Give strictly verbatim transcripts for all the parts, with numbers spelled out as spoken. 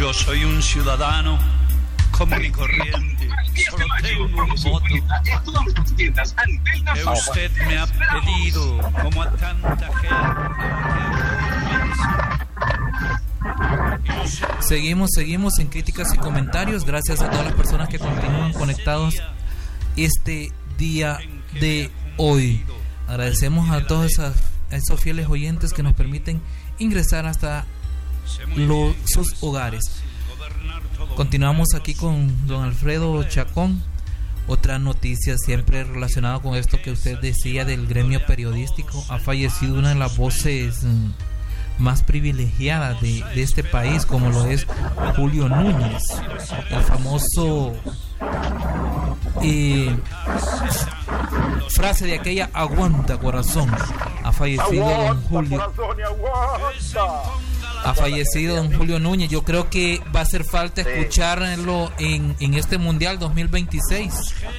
Yo soy un ciudadano común y corriente, solo tengo un voto que usted me ha pedido, como a tanta gente. Seguimos, seguimos en críticas y comentarios. Gracias a todas las personas que continúan conectados este día de hoy. Agradecemos a todos esos, a esos fieles oyentes que nos permiten ingresar hasta los, sus hogares. Continuamos aquí con don Alfredo Chacón. Otra noticia siempre relacionada con esto que usted decía del gremio periodístico. Ha fallecido una de las voces más privilegiadas de, de este país, como lo es Julio Núñez, el famoso eh, frase de aquella aguanta corazón. Ha fallecido don Julio. Ha fallecido don Julio Núñez. Yo creo que va a hacer falta escucharlo en, en este Mundial dos mil veintiséis.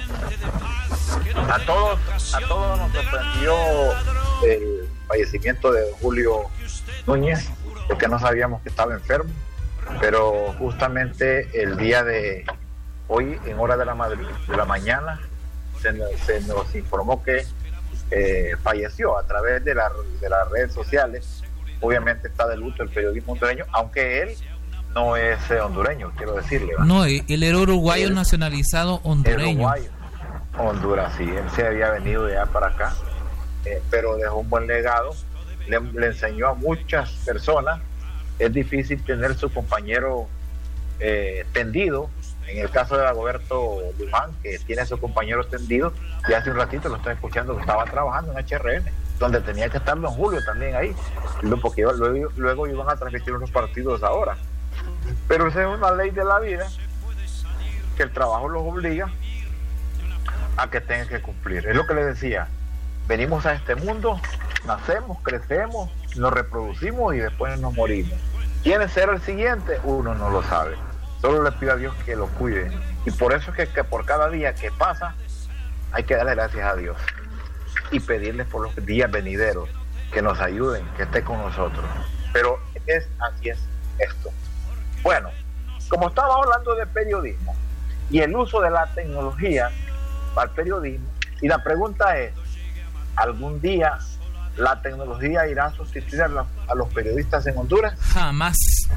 A todos, a todos nos sorprendió el fallecimiento de Julio Núñez, porque no sabíamos que estaba enfermo, pero justamente el día de hoy, en hora de la, madre, de la mañana, se nos, se nos informó que eh, falleció a través de, la, de las redes sociales. Obviamente está de luto el periodismo hondureño, aunque él no es eh, hondureño, quiero decirle, ¿verdad? No, él era uruguayo él, nacionalizado hondureño. Uruguayo, Honduras, sí, él se había venido de allá para acá, eh, pero dejó un buen legado, le, le enseñó a muchas personas. Es difícil tener su compañero eh, tendido. En el caso de Dagoberto Luján, que tiene a su compañero tendido, y hace un ratito lo estaba escuchando que estaba trabajando en H R N, donde tenía que estar don Julio también ahí, porque luego, luego iban a transmitir unos partidos ahora. Pero esa es una ley de la vida, que el trabajo los obliga a que tengan que cumplir. Es lo que les decía, venimos a este mundo, nacemos, crecemos, nos reproducimos y después nos morimos. ¿Quién es ser el siguiente? Uno no lo sabe. Solo le pido a Dios que lo cuide. Y por eso es que, que por cada día que pasa hay que darle gracias a Dios y pedirles por los días venideros que nos ayuden, que esté con nosotros. Pero es así es esto. Bueno, como estaba hablando de periodismo y el uso de la tecnología para el periodismo, y la pregunta es, ¿algún día la tecnología irá a sustituir a, la, a los periodistas en Honduras? Jamás.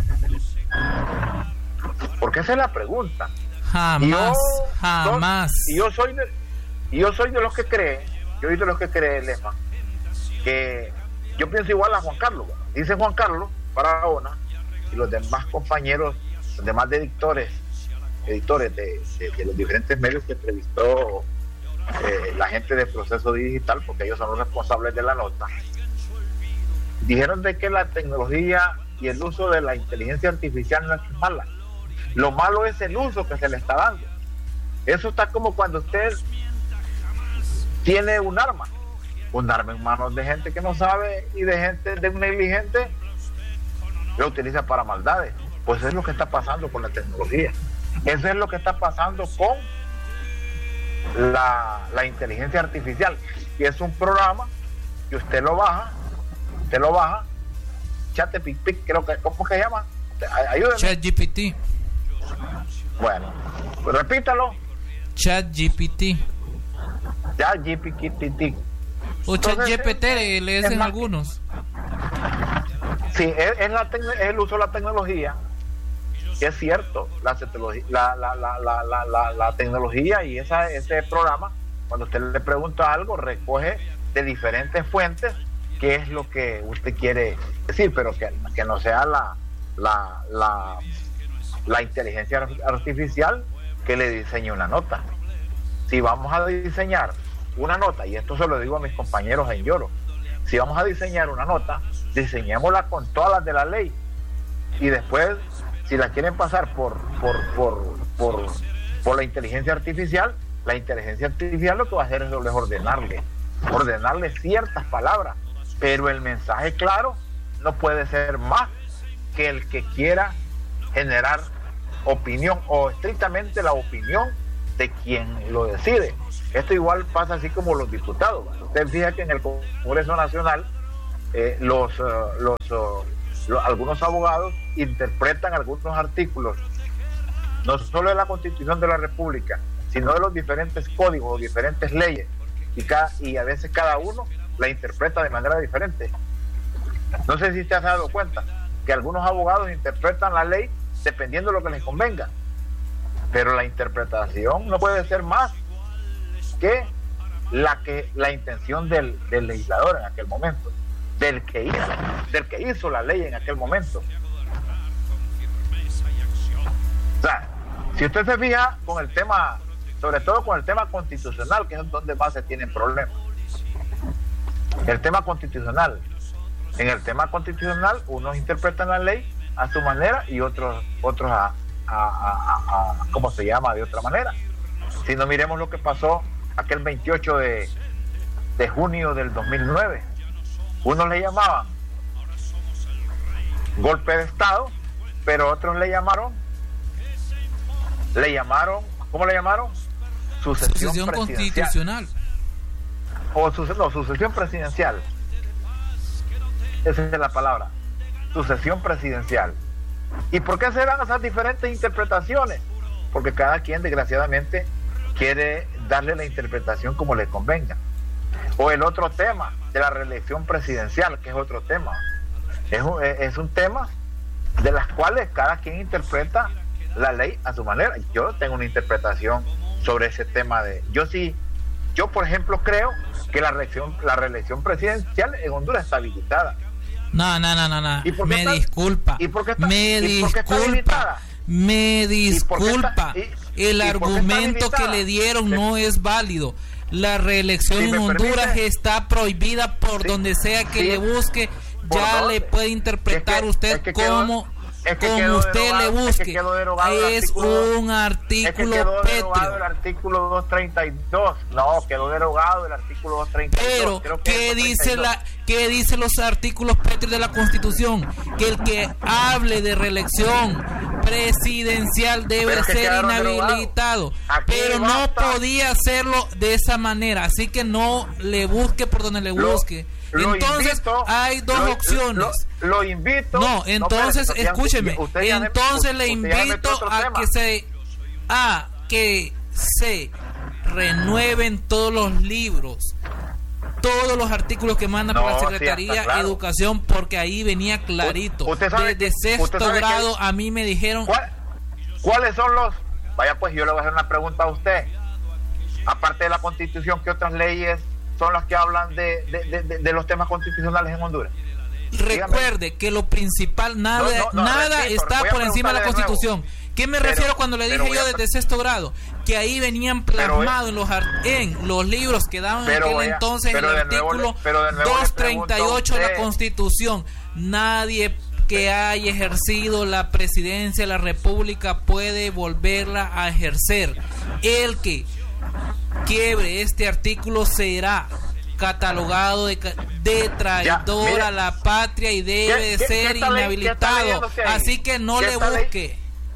Porque esa es la pregunta. Jamás, y yo, jamás. Y yo soy de, y yo soy de los que creen, yo soy de los que creen, Lema, que yo pienso igual a Juan Carlos. Dice Juan Carlos Barahona y los demás compañeros, los demás editores, editores de, de, de los diferentes medios que entrevistó eh, la gente de Proceso Digital, porque ellos son los responsables de la nota, dijeron de que la tecnología y el uso de la inteligencia artificial no es mala. Lo malo es el uso que se le está dando. Eso está como cuando usted tiene un arma, un arma en manos de gente que no sabe y de gente, de un negligente, lo utiliza para maldades. Pues eso es lo que está pasando con la tecnología. Eso es lo que está pasando con la, la inteligencia artificial. Y es un programa que usted lo baja, usted lo baja, ChatGPT, creo que, ¿cómo que se llama? Ayúdenme. ChatGPT. Bueno, pues repítalo. ChatGPT. ChatGPT. O ChatGPT le dicen más, algunos. Sí, es, es, la tec- es el uso de la tecnología. Es cierto, la, la, la, la, la, la, la, la tecnología y esa, ese programa, cuando usted le pregunta algo, recoge de diferentes fuentes qué es lo que usted quiere decir, pero que, que no sea la, la, la, la inteligencia artificial que le diseñe una nota. Si vamos a diseñar una nota, y esto se lo digo a mis compañeros en Lloro, si vamos a diseñar una nota, diseñémosla con todas las de la ley, y después, si la quieren pasar por, por, por, por, por la inteligencia artificial, la inteligencia artificial lo que va a hacer es ordenarle, ordenarle ciertas palabras, pero el mensaje claro no puede ser más que el que quiera generar opinión, o estrictamente la opinión de quien lo decide. Esto igual pasa así como los diputados. Usted fija que en el Congreso Nacional eh, los, uh, los, uh, lo, algunos abogados interpretan algunos artículos, no solo de la Constitución de la República, sino de los diferentes códigos, diferentes leyes, y, cada, y a veces cada uno la interpreta de manera diferente. No sé si te has dado cuenta que algunos abogados interpretan la ley dependiendo de lo que les convenga, pero la interpretación no puede ser más que la que la intención del, del legislador en aquel momento, del que hizo, del que hizo la ley en aquel momento. O sea, si usted se fija con el tema, sobre todo con el tema constitucional, que es donde más se tienen problemas, el tema constitucional, en el tema constitucional unos interpretan la ley a su manera y otros otros a, a, a, a, a ¿cómo se llama? De otra manera. Si no, miremos lo que pasó aquel veintiocho de, de junio del dos mil nueve. Unos le llamaban golpe de Estado, pero otros le llamaron le llamaron ¿cómo le llamaron? Sucesión, sucesión constitucional o su, no, sucesión presidencial. Esa es la palabra, sucesión presidencial. ¿Y por qué se dan esas diferentes interpretaciones? Porque cada quien desgraciadamente quiere darle la interpretación como le convenga. O el otro tema de la reelección presidencial, que es otro tema, es un, es un tema de las cuales cada quien interpreta la ley a su manera. Yo tengo una interpretación sobre ese tema de, yo sí, yo por ejemplo creo que la reelección, la reelección presidencial en Honduras está habilitada. No, no, no, no, no. Me está, disculpa. ¿y por qué está, me ¿y por qué está disculpa. Me disculpa. ¿Y está, y, el argumento que le dieron sí. no es válido. La reelección si en Honduras permite, está prohibida por sí, donde sea que sí, le busque. Ya le puede interpretar es que, usted es que como, quedó, es que como usted derogado, le busque. Es, es un artículo es que quedó derogado el artículo doscientos treinta y dos. No, quedó derogado el artículo doscientos treinta y dos. Pero, ¿qué dice la qué dicen los artículos pétreos de la Constitución? Que el que hable de reelección presidencial debe ser inhabilitado. Pero no podía hacerlo de esa manera. Así que no le busque por donde le busque. Lo, entonces invito, hay dos lo, opciones. Lo, lo invito. No, entonces no, escúcheme. Usted entonces me, le invito a tema. que se a que se renueven todos los libros, todos los artículos que manda no, por la Secretaría de sí, claro. Educación, porque ahí venía clarito. Usted sabe, Desde sexto sabe grado que, a mí me dijeron. ¿cuál, ¿Cuáles son los? Vaya, pues yo le voy a hacer una pregunta a usted. Aparte de la Constitución, ¿qué otras leyes son las que hablan de, de, de, de los temas constitucionales en Honduras? Recuerde Dígame. que lo principal, nada, no, no, no, repito, nada está por encima de la Constitución. De ¿Qué me pero, refiero cuando le dije yo desde sexto grado? Que ahí venían plasmados en los en los libros que daban en aquel vaya, entonces el artículo doscientos treinta y ocho de la Constitución. Nadie que haya ejercido la presidencia de la República puede volverla a ejercer. El que quiebre este artículo será catalogado de, de traidor ya, mira, a la patria y debe ¿qué, qué, ser qué inhabilitado. Ley, así que no le busque.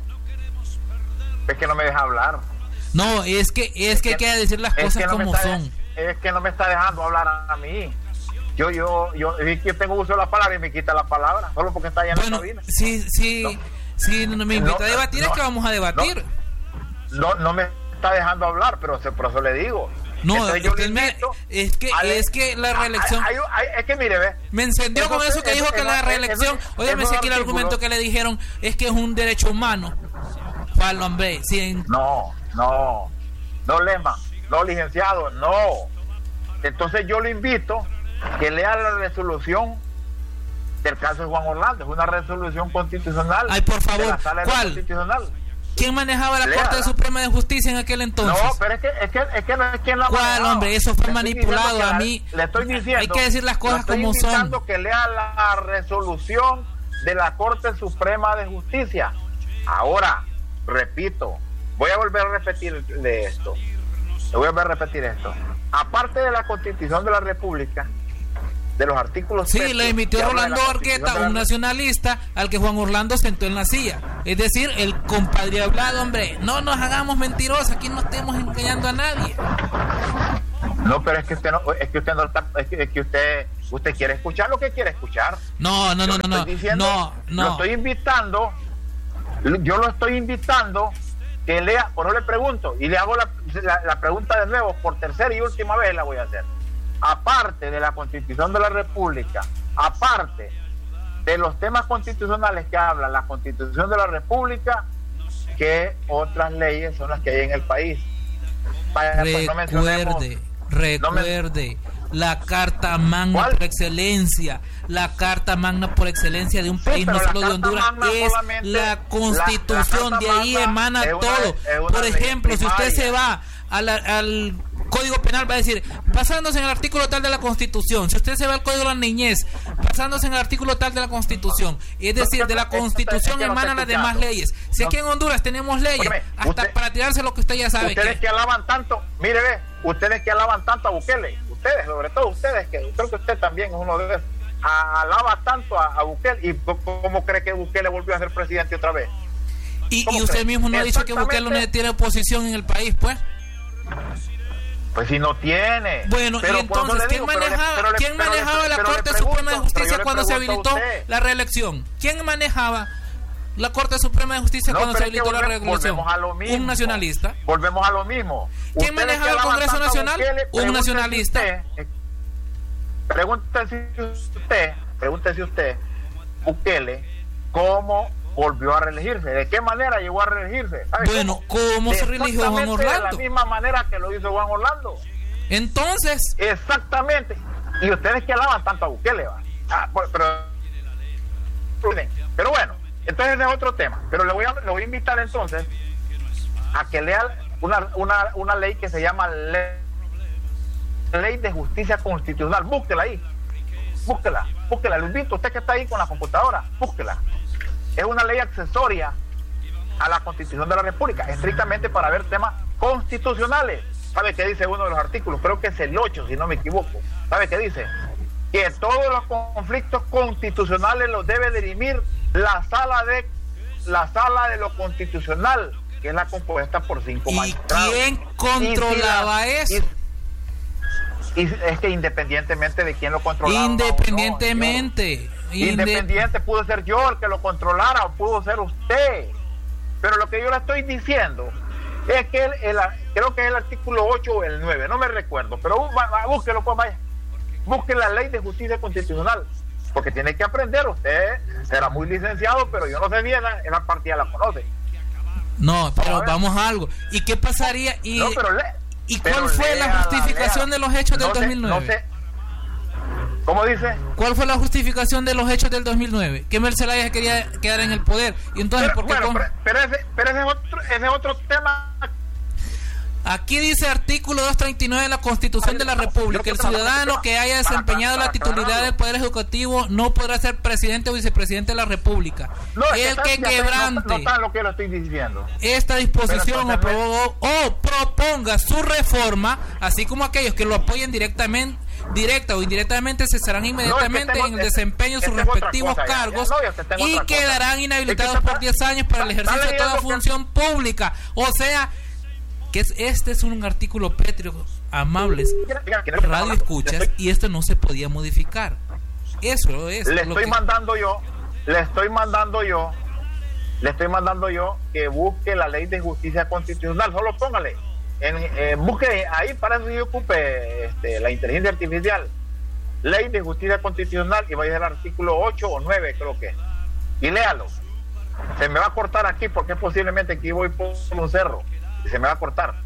Es que no me deja hablar. No, es que es, es que, que hay que decir las cosas no como son. De, es que no me está dejando hablar a, a mí. Yo yo yo yo tengo uso de la palabra y me quita la palabra solo porque está allá en bueno, la cabina. Sí, sí, no. Si me invita no, a debatir no, es que vamos a debatir. No, no, no me está dejando hablar, pero se, por eso le digo. No, yo le me, es que Ale, es que la reelección hay, hay, hay, es que mire, ve. Me encendió eso, con eso que eso, dijo que eso, la reelección, óyeme, si aquí el argumento que le dijeron es que es un derecho humano. ¿Cuál, hombre? Si en... No, no, no, Lema, no, licenciado, no. Entonces yo le invito que lea la resolución del caso de Juan Orlando, es una resolución constitucional. Ay, por favor, de la Sala ¿cuál? Constitucional. ¿Quién manejaba la Léala. Corte Suprema de Justicia en aquel entonces? No, pero es que, es que, es que no es quien la ¿Cuál, manejaba? hombre? Eso fue manipulado a la, mí. Le estoy diciendo. Hay que decir las cosas como son. Estoy invitando que lea la resolución de la Corte Suprema de Justicia. Ahora, repito, voy a volver a repetirle esto. Le voy a volver a repetir esto. Aparte de la Constitución de la República, de los artículos... Sí, le emitió Rolando Orqueta, un nacionalista al que Juan Orlando sentó en la silla. Es decir, el compadre hablado, hombre, no nos hagamos mentirosos, aquí no estemos engañando a nadie. No, pero es que usted no, es que usted no está, es que, es que usted, usted quiere escuchar lo que quiere escuchar. No, no, no, no, no, diciendo, no, no. Lo estoy invitando, yo lo estoy invitando que lea, por eso le pregunto, y le hago la, la, la pregunta de nuevo, por tercera y última vez la voy a hacer. Aparte de la Constitución de la República, aparte de los temas constitucionales que habla la Constitución de la República, ¿qué otras leyes son las que hay en el país? Vaya, pues, no recuerde, recuerde, no me... la Carta Magna ¿Cuál? Por excelencia, la Carta Magna por excelencia de un sí, país, no solo de Honduras, es la Constitución, la, la de ahí emana una, todo. Por ejemplo, si usted se va a la, al Código Penal, va a decir, basándose en el artículo tal de la Constitución. Si usted se va al Código de la Niñez, basándose en el artículo tal de la Constitución. Es decir, de la Constitución emanan las demás leyes. Si aquí en Honduras tenemos leyes, hasta usted, para tirarse lo que usted ya sabe. Ustedes que, que alaban tanto, mire, ve, ustedes que alaban tanto a Bukele, ustedes, sobre todo ustedes, que creo que usted también es uno de esos, alaba tanto a, a Bukele, y ¿cómo cree que Bukele volvió a ser presidente otra vez? Y, y usted mismo no ha dicho que Bukele no tiene oposición en el país, pues. Pues si no tiene. Bueno, pero y entonces, digo, ¿quién manejaba, pero le, ¿quién pero manejaba le, la Corte pregunto, Suprema de Justicia cuando se habilitó la reelección? ¿Quién manejaba la Corte Suprema de Justicia no, cuando se habilitó volvemos, la reelección? Un nacionalista. Volvemos a lo mismo. ¿Quién Ustedes manejaba el Congreso Nacional? Bukele, un nacionalista. Usted, pregúntese usted, pregúntese usted, Bukele, ¿cómo volvió a reelegirse? ¿De qué manera llegó a reelegirse? Bueno, ¿cómo, ¿cómo se reeligió Juan Orlando? De la misma manera que lo hizo Juan Orlando. Entonces. Exactamente. Y ustedes que alaban tanto a Bukele, va. Ah, pero, pero bueno, entonces es otro tema. Pero le voy a, le voy a invitar entonces a que lea una, una, una ley que se llama ley, ley de Justicia Constitucional. Búsquela ahí. Búsquela. Búsquela. Lo invito, usted que está ahí con la computadora, búsquela. Es una ley accesoria a la Constitución de la República, estrictamente para ver temas constitucionales. ¿Sabe qué dice uno de los artículos? Creo que es el ocho, si no me equivoco. ¿Sabe qué dice? Que todos los conflictos constitucionales los debe dirimir la sala de la sala de lo constitucional, que es la compuesta por cinco ¿Y magistrados. ¿Quién controlaba y si la, eso? Y, y es que independientemente de quién lo controlaba. Independientemente. No, Independiente, pudo ser yo el que lo controlara o pudo ser usted, pero lo que yo le estoy diciendo es que el, el, creo que es el artículo ocho o el nueve, no me recuerdo, pero búsquelo, pues vaya, busque la ley de justicia constitucional, porque tiene que aprender. Usted será muy licenciado, pero yo no sé bien, en la partida la conoce. No, pero vamos a algo. ¿Y qué pasaría? ¿Y, no, pero le, ¿y cuál pero fue lea, la justificación lea. de los hechos del no sé, dos mil nueve? No sé. ¿Cómo dice? ¿Cuál fue la justificación de los hechos del dos mil nueve? Que Mel Zelaya quería quedar en el poder. Y entonces, pero, ¿por qué? Bueno, con... pero, pero, ese, pero ese, es otro, ese es otro tema. Aquí dice artículo doscientos treinta y nueve de la Constitución de la República: el ciudadano que haya desempeñado la titularidad del Poder Ejecutivo no podrá ser presidente o vicepresidente de la República. No, el que quebrante no, no lo que lo estoy diciendo. Esta disposición o, pro, o proponga su reforma, así como aquellos que lo apoyen directamente, directa o indirectamente, cesarán inmediatamente no, es que tengo, en el desempeño de sus respectivos cosa, cargos ya, ya, no, y quedarán cosa. inhabilitados es que por diez años para el ejercicio de toda función que... pública. O sea, que es, este es un artículo pétreo, amables radio escuchas, y esto no se podía modificar. Eso es. Le estoy que... mandando yo, le estoy mandando yo, le estoy mandando yo que busque la ley de justicia constitucional. Solo póngale. En, eh, busque ahí, para eso yo ocupe este, la inteligencia artificial, ley de justicia constitucional, y vaya al artículo ocho o nueve, creo que, y léalo. Se me va a cortar aquí porque posiblemente aquí voy por un cerro y se me va a cortar.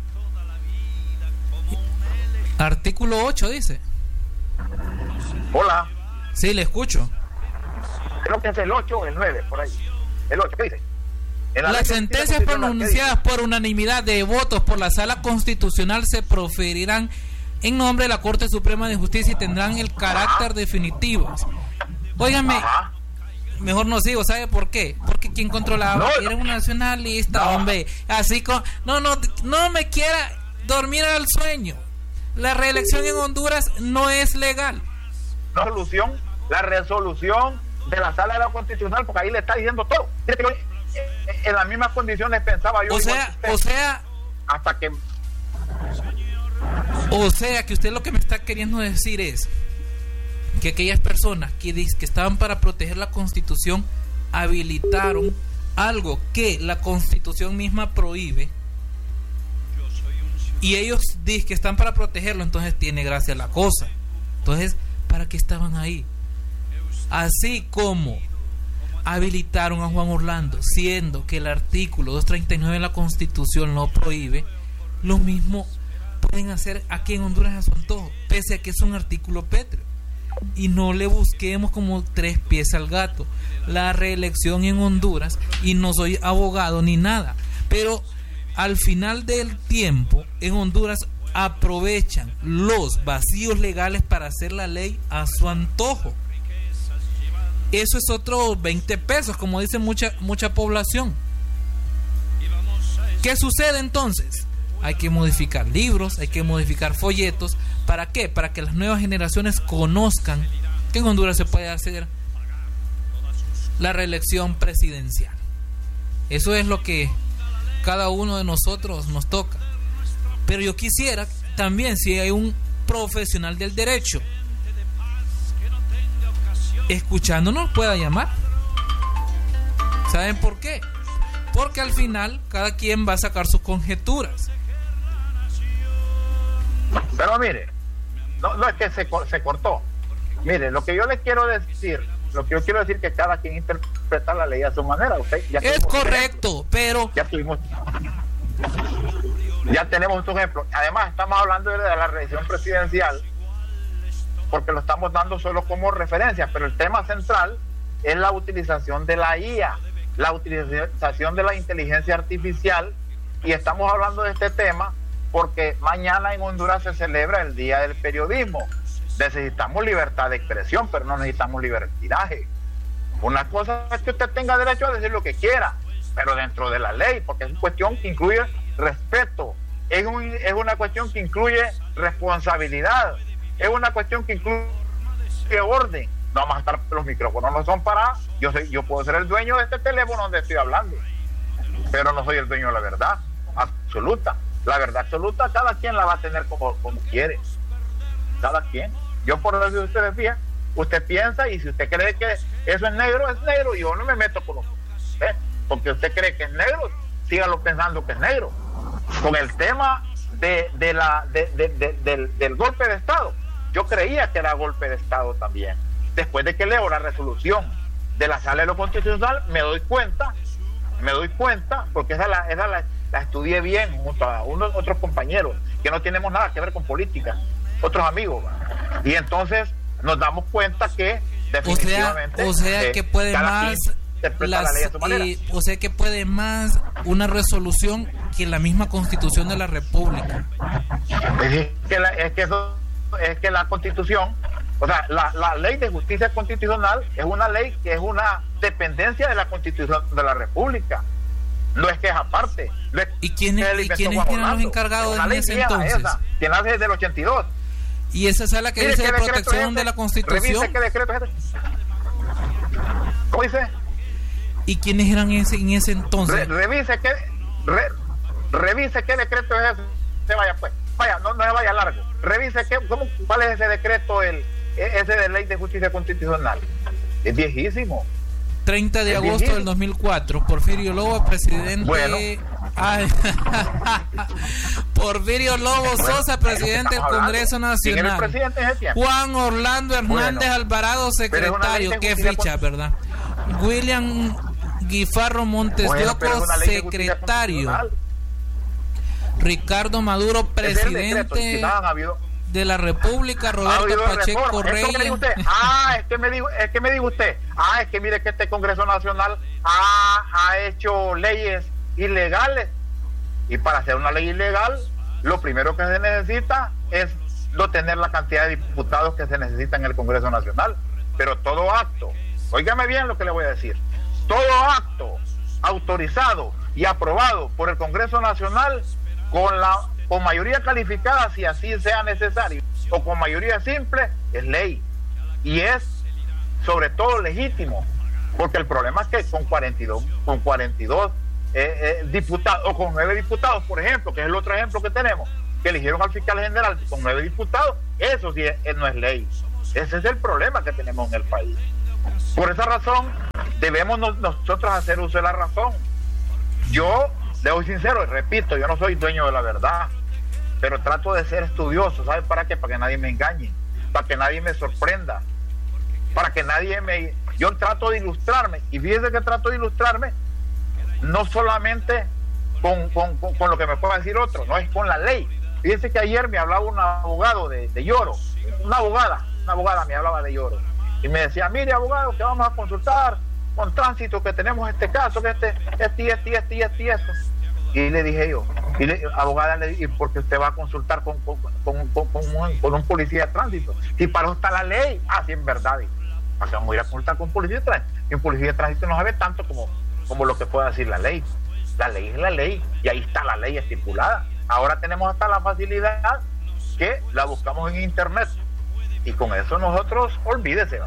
Artículo ocho dice. Hola. Sí, le escucho. Creo que es el ocho o el nueve, por ahí. El ocho, ¿qué dice? La Las sentencias pronunciadas por unanimidad de votos por la Sala Constitucional se proferirán en nombre de la Corte Suprema de Justicia y tendrán el carácter Ajá. definitivo. Óigame, Ajá. mejor no sigo, ¿sabe por qué? Porque quien controlaba no, era un nacionalista, no. hombre. Así con no, no, no me quiera dormir al sueño. La reelección en Honduras no es legal. La resolución, la resolución de la Sala de la Constitucional, porque ahí le está diciendo todo. En las mismas condiciones pensaba yo. O sea, o sea, hasta que O sea que usted lo que me está queriendo decir es que aquellas personas que, que estaban para proteger la Constitución habilitaron algo que la Constitución misma prohíbe, y ellos dicen que están para protegerlo. Entonces tiene gracia la cosa. Entonces, ¿para qué estaban ahí? Así como habilitaron a Juan Orlando, siendo que el artículo doscientos treinta y nueve de la Constitución lo prohíbe, lo mismo pueden hacer aquí en Honduras a su antojo, pese a que es un artículo pétreo. Y no le busquemos como tres pies al gato. La reelección en Honduras, y no soy abogado ni nada, pero al final del tiempo en Honduras aprovechan los vacíos legales para hacer la ley a su antojo. Eso es otro veinte pesos, como dice mucha mucha población. ¿Qué sucede entonces? Hay que modificar libros, hay que modificar folletos. ¿Para qué? Para que las nuevas generaciones conozcan que en Honduras se puede hacer la reelección presidencial. Eso es lo que cada uno de nosotros nos toca. Pero yo quisiera también, si hay un profesional del derecho escuchándonos, pueda llamar. ¿Saben por qué? Porque al final cada quien va a sacar sus conjeturas. Pero mire, no, no es que se, se cortó. Mire, lo que yo le quiero decir, lo que yo quiero decir que cada quien interpreta la ley a su manera. Usted ya es correcto, pero ya tuvimos, ya tenemos un ejemplo. Además, estamos hablando de la reelección presidencial porque lo estamos dando solo como referencia, pero el tema central es la utilización de la I A, la utilización de la inteligencia artificial, y estamos hablando de este tema porque mañana en Honduras se celebra el Día del Periodismo. Necesitamos libertad de expresión, pero no necesitamos libertinaje. Una cosa es que usted tenga derecho a decir lo que quiera, pero dentro de la ley, porque es una cuestión que incluye respeto, es, un, es una cuestión que incluye responsabilidad, es una cuestión que incluye orden. No vamos a estar, los micrófonos no son para, yo soy, yo puedo ser el dueño de este teléfono donde estoy hablando, pero no soy el dueño de la verdad absoluta. La verdad absoluta cada quien la va a tener como, como quiere, cada quien. Yo, por eso, si usted decía, usted piensa, y si usted cree que eso es negro, es negro, y yo no me meto con usted, ¿eh? Porque usted cree que es negro, sígalo pensando que es negro. Con el tema de, de la de, de, de, del, del golpe de Estado, yo creía que era golpe de Estado también. Después de que leo la resolución de la Sala de lo Constitucional, me doy cuenta, me doy cuenta, porque esa la, esa la, la estudié bien junto a unos otros compañeros, que no tenemos nada que ver con política, otros amigos, y entonces nos damos cuenta que definitivamente, o sea, o sea eh, que puede más las, la eh, o sea que puede más una resolución que la misma Constitución de la República. Es que la, es que eso, es que la Constitución, o sea, la, la ley de justicia constitucional es una ley que es una dependencia de la Constitución de la República. No es que es aparte. Es ¿Y quiénes, ¿y quiénes eran los encargados de ese entonces? Esa, quien hace desde el ochenta y dos. Y esa es la que Mire, dice de protección de la Constitución. Revise qué decreto es ese. ¿Cómo dice? ¿Y quiénes eran ese, en ese entonces? Re, revise qué re, revise qué decreto es ese. Se vaya pues. Vaya, no, no se vaya largo. Revise qué, cómo, cuál es ese decreto, el ese de ley de justicia constitucional. Es viejísimo. treinta de agosto viejísimo. Del dos mil cuatro, Porfirio Lobo, presidente. Bueno. Ay, Porfirio Lobo Sosa, bueno, presidente del Congreso Nacional. Presidente Juan Orlando Hernández bueno, Alvarado, secretario. Qué ficha, con... ¿verdad? William Guifarro Montes bueno, de Oco, secretario. Ricardo Maduro, presidente de la República. Roberto Pacheco Reyes. Ah, es que me dijo, es que me dijo usted. Ah, es que mire que este Congreso Nacional ha, ha hecho leyes ilegales, y para hacer una ley ilegal lo primero que se necesita es no tener la cantidad de diputados que se necesita en el Congreso Nacional. Pero todo acto, óigame bien lo que le voy a decir, todo acto autorizado y aprobado por el Congreso Nacional con la con mayoría calificada, si así sea necesario, o con mayoría simple, es ley, y es sobre todo legítimo, porque el problema es que con cuarenta y dos eh, eh, diputados, o con nueve diputados, por ejemplo, que es el otro ejemplo que tenemos, que eligieron al fiscal general con nueve diputados, eso sí es, no es ley. Ese es el problema que tenemos en el país. Por esa razón debemos no, nosotros hacer uso de la razón. Yo le soy sincero y repito, yo no soy dueño de la verdad, pero trato de ser estudioso. ¿Sabes para qué? Para que nadie me engañe, para que nadie me sorprenda, para que nadie me... Yo trato de ilustrarme, y fíjese que trato de ilustrarme no solamente con, con, con, con lo que me pueda decir otro, no es con la ley. Fíjese que ayer me hablaba un abogado de, de Lloro, una abogada, una abogada me hablaba de Lloro, y me decía, mire abogado, que vamos a consultar con tránsito, que tenemos este caso, que este, este, este, este, este, este. Y le dije yo, y le, abogada, le dije, ¿por qué usted va a consultar con, con, con, con, con, un, con un policía de tránsito? Si para eso está la ley. Ah, sí, en verdad. ¿Para qué vamos a ir a consultar con un policía de tránsito? Y un policía de tránsito no sabe tanto como, como lo que puede decir la ley. La ley es la ley, y ahí está la ley estipulada. Ahora tenemos hasta la facilidad que la buscamos en internet, y con eso nosotros, olvídese.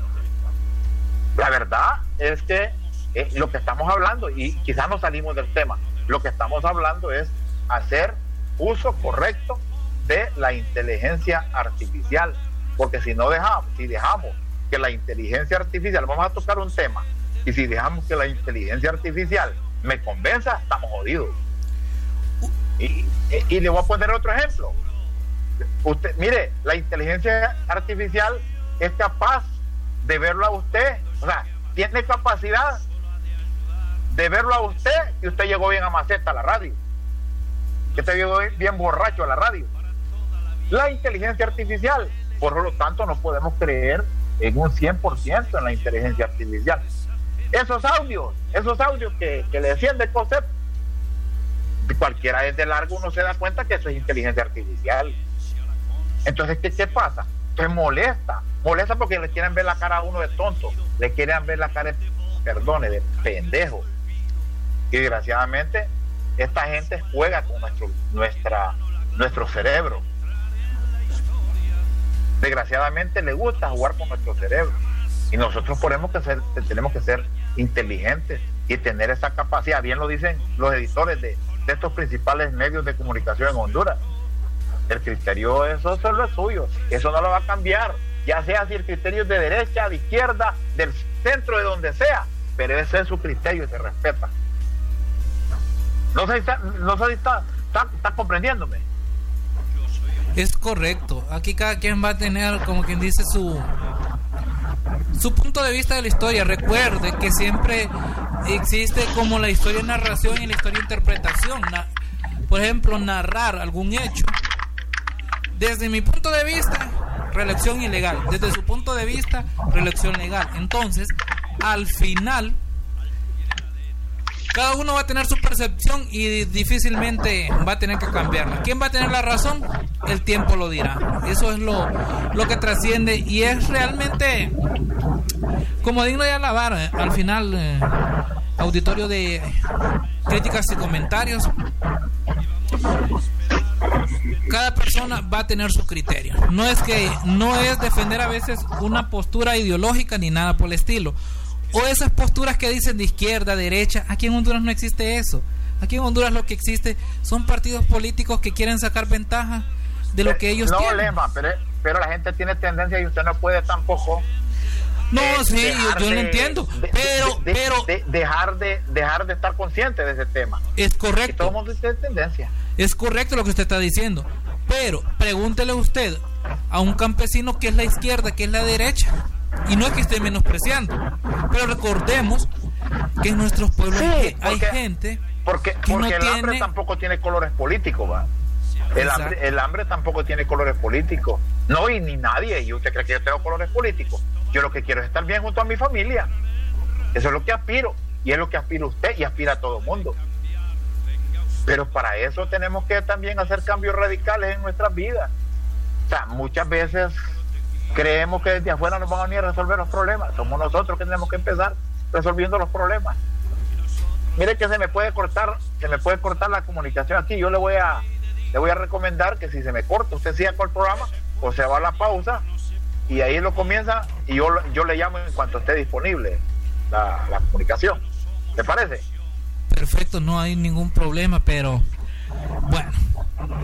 La verdad es que eh, lo que estamos hablando, y quizás no salimos del tema, lo que estamos hablando es hacer uso correcto de la inteligencia artificial, porque si no dejamos, si dejamos que la inteligencia artificial, vamos a tocar un tema, y si dejamos que la inteligencia artificial me convenza, estamos jodidos. Y, y, y le voy a poner otro ejemplo. Usted, mire, la inteligencia artificial es capaz de verlo a usted, o sea, tiene capacidad de verlo a usted, y usted llegó bien a maceta a la radio, que usted llegó bien borracho a la radio. La inteligencia artificial, por lo tanto, no podemos creer en un cien por ciento en la inteligencia artificial. Esos audios, esos audios que, que le decían de COSEP, cualquiera desde largo uno se da cuenta que eso es inteligencia artificial. Entonces, ¿qué, qué pasa? Pues molesta, molesta porque le quieren ver la cara a uno de tonto, le quieren ver la cara de, perdone, de pendejo. Y desgraciadamente, esta gente juega con nuestro, nuestra, nuestro cerebro. Desgraciadamente le gusta jugar con nuestro cerebro. Y nosotros tenemos que ser, tenemos que ser inteligentes y tener esa capacidad. Bien lo dicen los editores de, de estos principales medios de comunicación en Honduras. El criterio, eso solo es suyo, eso no lo va a cambiar, ya sea si el criterio es de derecha, de izquierda, del centro, de donde sea, pero ese es su criterio y se respeta. No sé si está, no sé si está, está, está comprendiéndome. Es correcto, aquí cada quien va a tener, como quien dice, su su punto de vista de la historia. Recuerde que siempre existe como la historia narración y la historia interpretación. Na, por ejemplo, narrar algún hecho, desde mi punto de vista, reelección ilegal, desde su punto de vista, reelección legal. Entonces, al final, cada uno va a tener su percepción y difícilmente va a tener que cambiarla. ¿Quién va a tener la razón? El tiempo lo dirá. Eso es lo, lo que trasciende y es realmente como digno de alabar. Eh, al final, eh, auditorio de críticas y comentarios, cada persona va a tener su criterio. No es que no es defender a veces una postura ideológica ni nada por el estilo, o esas posturas que dicen de izquierda, derecha. Aquí en Honduras no existe eso. Aquí en Honduras lo que existe son partidos políticos que quieren sacar ventaja de lo que ellos no, tienen. No, Lema, pero, pero la gente tiene tendencia y usted no puede tampoco. No, eh, sí, yo, yo de, lo entiendo, de, pero, de, pero de, de, dejar de dejar de estar consciente de ese tema. Es correcto. Y todo el mundo tiene tendencia. Es correcto lo que usted está diciendo, pero pregúntele usted a un campesino qué es la izquierda, qué es la derecha. Y no es que esté menospreciando, pero recordemos que en nuestros pueblos sí, porque, hay gente porque, que porque no el tiene... hambre tampoco tiene colores políticos, ¿va? El hambre, el hambre tampoco tiene colores políticos. No, y ni nadie. ¿Y usted cree que yo tengo colores políticos? Yo lo que quiero es estar bien junto a mi familia. Eso es lo que aspiro. Y es lo que aspira usted y aspira a todo el mundo. Pero para eso tenemos que también hacer cambios radicales en nuestras vidas. O sea, muchas veces creemos que desde afuera nos van a venir a resolver los problemas. Somos nosotros que tenemos que empezar resolviendo los problemas. Mire que se me puede cortar, se me puede cortar la comunicación aquí. Yo le voy a le voy a recomendar que si se me corta, usted siga con el programa o se va a la pausa y ahí lo comienza y yo, yo le llamo en cuanto esté disponible la, la comunicación. ¿Te parece? Perfecto, no hay ningún problema, pero bueno,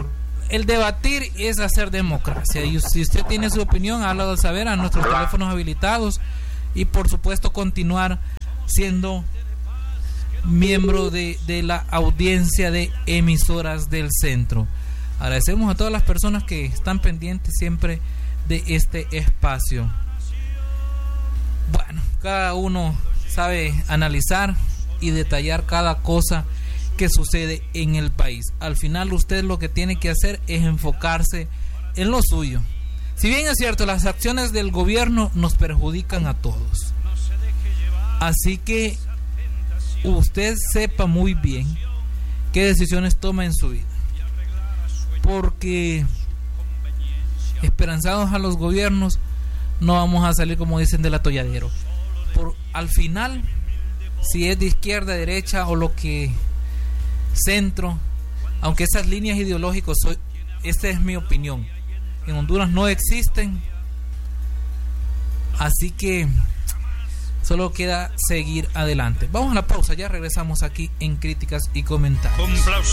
el debatir es hacer democracia. Y si usted tiene su opinión, hágalo saber a nuestros teléfonos habilitados. Y por supuesto continuar siendo miembro de, de la audiencia de emisoras del centro. Agradecemos a todas las personas que están pendientes siempre de este espacio. Bueno, cada uno sabe analizar y detallar cada cosa que sucede en el país. Al final usted lo que tiene que hacer es enfocarse en lo suyo. Si bien es cierto, las acciones del gobierno nos perjudican a todos. Así que usted sepa muy bien qué decisiones toma en su vida. Porque esperanzados a los gobiernos no vamos a salir, como dicen, del atolladero. Por, al final, si es de izquierda, derecha o lo que centro, aunque esas líneas ideológicas, soy, esta es mi opinión, en Honduras no existen. Así que solo queda seguir adelante. Vamos a la pausa, ya regresamos aquí en Críticas y Comentarios.